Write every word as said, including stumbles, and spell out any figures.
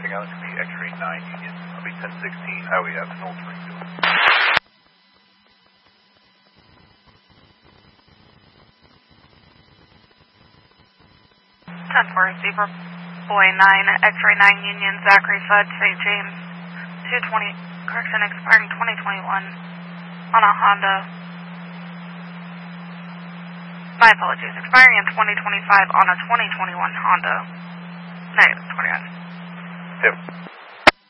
passing out to the X-ray nine Union. I'll be ten sixteen Highway Avenue, Springfield. ten four, Zebra Boy nine, X-ray nine Union, Zachary Fudd, Saint James, two twenty, correction, expiring twenty twenty-one on a Honda. My apologies, expiring in twenty twenty-five on a twenty twenty-one Honda. Negative twenty-nine. Yep.